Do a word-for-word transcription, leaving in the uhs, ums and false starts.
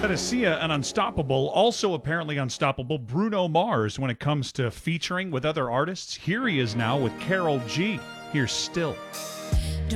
To see a, an unstoppable, also apparently unstoppable Bruno Mars when it comes to featuring with other artists. Here he is now with Carol G. Here's Still.